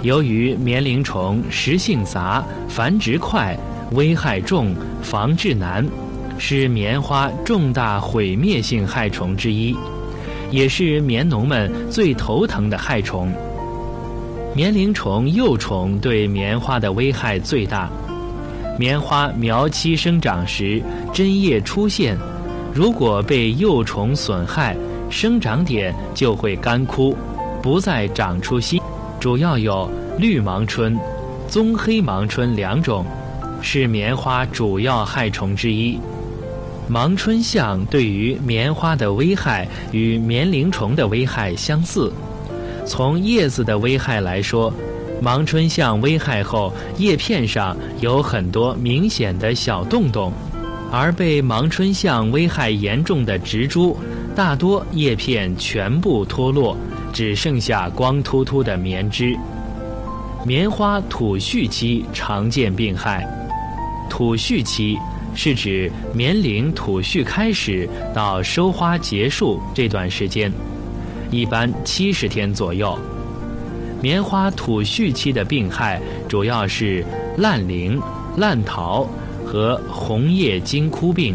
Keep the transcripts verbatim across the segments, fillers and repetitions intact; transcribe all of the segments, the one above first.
由于棉铃虫食性杂、繁殖快、危害重、防治难，是棉花重大毁灭性害虫之一，也是棉农们最头疼的害虫。棉铃虫幼虫对棉花的危害最大。棉花苗期生长时，针叶出现，如果被幼虫损害，生长点就会干枯，不再长出新。主要有绿芒春、棕黑芒春两种，是棉花主要害虫之一。芒春象对于棉花的危害与棉铃虫的危害相似。从叶子的危害来说，芒春象危害后，叶片上有很多明显的小洞洞，而被芒春象危害严重的植株，大多叶片全部脱落，只剩下光秃秃的棉枝。棉花吐絮期常见病害。吐絮期是指棉铃吐絮开始到收花结束这段时间，一般七十天左右。棉花吐絮期的病害主要是烂铃、烂桃和红叶金枯病。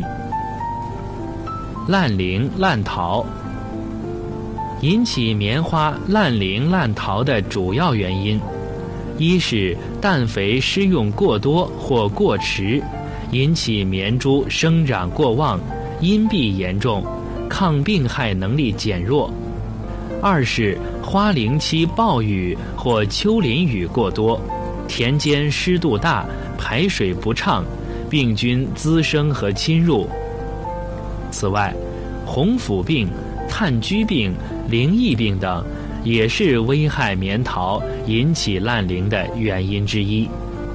烂铃、烂桃引起棉花烂铃、烂桃的主要原因，一是氮肥施用过多或过迟，引起棉株生长过旺，阴蔽严重，抗病害能力减弱；二是花龄期暴雨或丘陵雨过多，田间湿度大，排水不畅，病菌滋生和侵入。此外，红腐病、炭疽病、灵疫病等也是危害棉桃、引起烂铃的原因之一。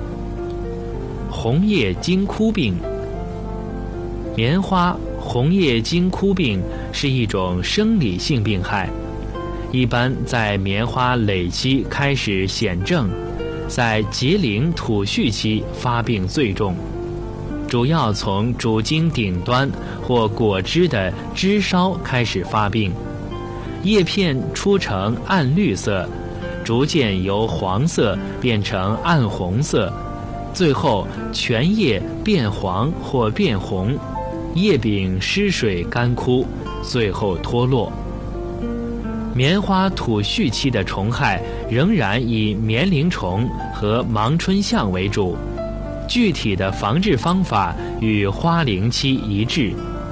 红叶金枯病，棉花红叶金枯病是一种生理性病害，一般在棉花蕾期开始显症，在结铃吐絮期发病最重，主要从主茎顶端或果枝的枝梢开始发病，叶片出呈暗绿色，逐渐由黄色变成暗红色，最后全叶变黄或变红，叶柄失水干枯，最后脱落。棉花吐絮期的虫害仍然以棉铃虫和芒春象为主，具体的防治方法与花龄期一致。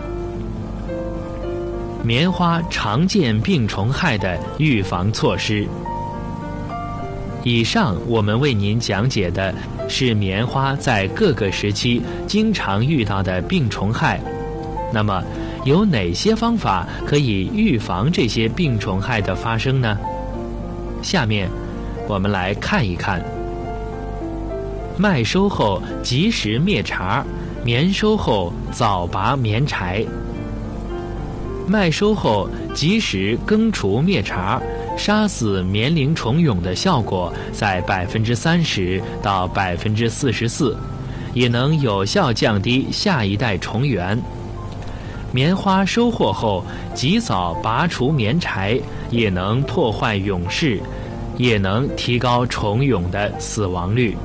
棉花常见病虫害的预防措施。以上我们为您讲解的是棉花在各个时期经常遇到的病虫害。那么，有哪些方法可以预防这些病虫害的发生呢？下面我们来看一看。麦收后及时灭茬，棉收后早拔棉柴。麦收后及时根除灭茬，杀死棉铃虫蛹的效果在百分之三十到百分之四十四，也能有效降低下一代虫源。棉花收获后及早拔除棉柴，也能破坏蛹室，也能提高虫蛹的死亡率。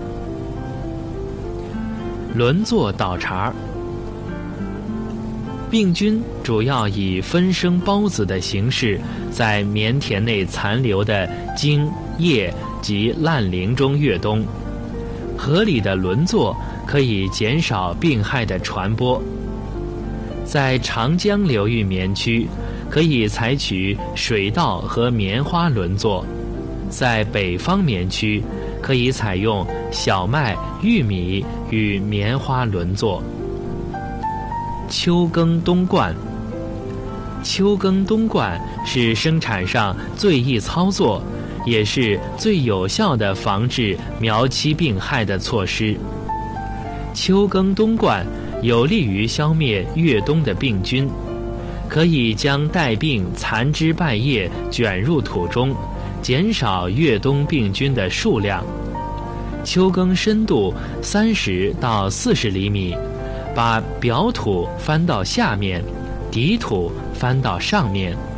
轮作倒茬。病菌主要以分生孢子的形式在棉田内残留的茎、叶及烂铃中越冬，合理的轮作可以减少病害的传播。在长江流域棉区，可以采取水稻和棉花轮作；在北方棉区，可以采用小麦、玉米与棉花轮作。秋耕冬灌。秋耕冬灌是生产上最易操作，也是最有效的防治苗期病害的措施。秋耕冬灌有利于消灭越冬的病菌，可以将带病残枝败叶卷入土中，减少越冬病菌的数量。秋耕深度三十到四十厘米，把表土翻到下面，底土翻到上面。